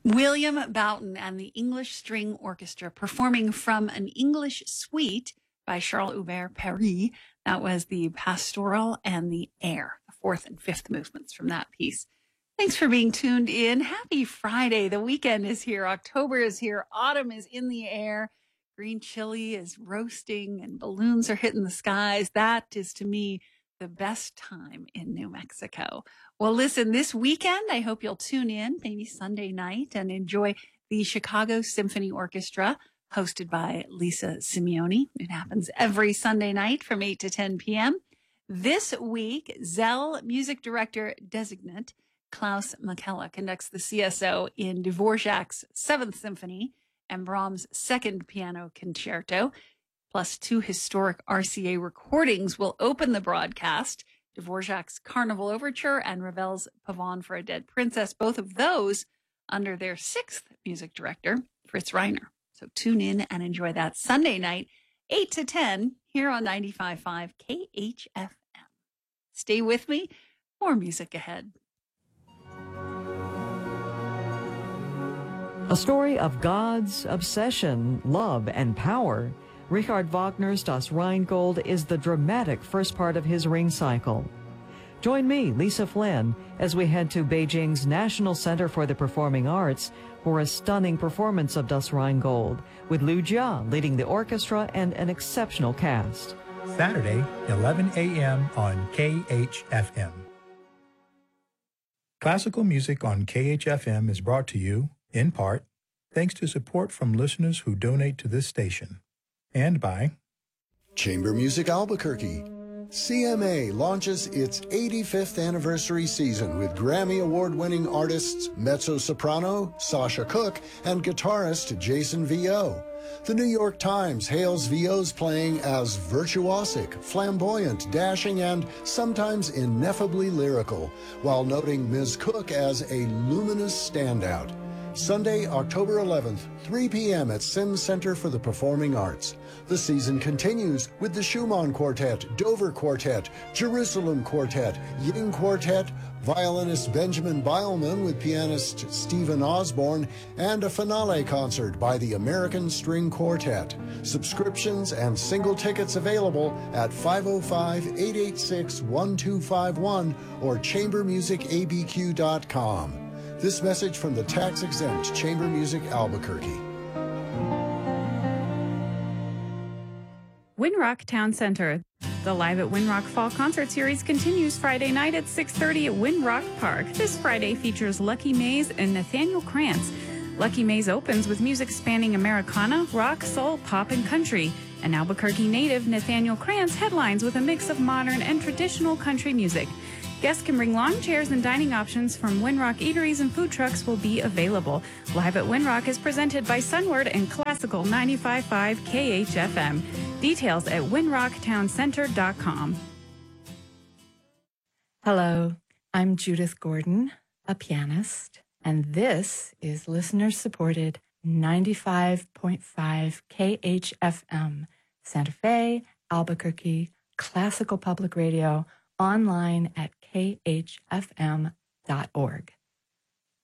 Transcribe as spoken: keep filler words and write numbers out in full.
William Boughton and the English String Orchestra performing from an English suite by Charles Hubert Paris. That was the Pastoral and the Air, the fourth and fifth movements from that piece. Thanks for being tuned in. Happy Friday. The weekend is here. October is here. Autumn is in the air. Green chili is roasting and balloons are hitting the skies. That is, to me, the best time in New Mexico. Well, listen, this weekend, I hope you'll tune in, maybe Sunday night, and enjoy the Chicago Symphony Orchestra, hosted by Lisa Simeoni. It happens every Sunday night from eight to ten p.m. This week, Zell Music Director Designate Klaus Makela conducts the C S O in Dvorak's Seventh Symphony and Brahms' Second Piano Concerto, plus two historic R C A recordings will open the broadcast. Dvorak's Carnival Overture and Ravel's Pavane for a Dead Princess, both of those under their sixth music director, Fritz Reiner. So tune in and enjoy that Sunday night, eight to ten, here on ninety-five point five K H F M. Stay with me, more music ahead. A story of gods, obsession, love, and power. Richard Wagner's Das Rheingold is the dramatic first part of his Ring cycle. Join me, Lisa Flynn, as we head to Beijing's National Center for the Performing Arts for a stunning performance of Das Rheingold, with Liu Jia leading the orchestra and an exceptional cast. Saturday, eleven a.m. on K H F M. Classical music on K H F M is brought to you, in part, thanks to support from listeners who donate to this station. And by Chamber Music Albuquerque. C M A launches its eighty-fifth anniversary season with Grammy Award-winning artists mezzo-soprano Sasha Cook and guitarist Jason Vio. The New York Times hails Vio's playing as virtuosic, flamboyant, dashing, and sometimes ineffably lyrical, while noting Miz Cook as a luminous standout. Sunday, October eleventh, three p.m. at Sims Center for the Performing Arts. The season continues with the Schumann Quartet, Dover Quartet, Jerusalem Quartet, Ying Quartet, violinist Benjamin Beilman with pianist Stephen Osborne, and a finale concert by the American String Quartet. Subscriptions and single tickets available at five oh five, eight eight six, one two five one or chamber music a b q dot com. This message from the tax-exempt Chamber Music Albuquerque. Winrock Town Center. The Live at Winrock Fall Concert Series continues Friday night at six thirty at Winrock Park. This Friday features Lucky Mays and Nathaniel Krantz. Lucky Mays opens with music spanning Americana, rock, soul, pop, and country. An Albuquerque native, Nathaniel Krantz, headlines with a mix of modern and traditional country music. Guests can bring lawn chairs and dining options from Winrock Eateries, and food trucks will be available. Live at Winrock is presented by Sunward and Classical ninety-five point five K H F M. Details at winrock town center dot com. Hello, I'm Judith Gordon, a pianist, and this is listener-supported ninety-five point five K H F M, Santa Fe, Albuquerque, Classical Public Radio, online at k h f m dot org.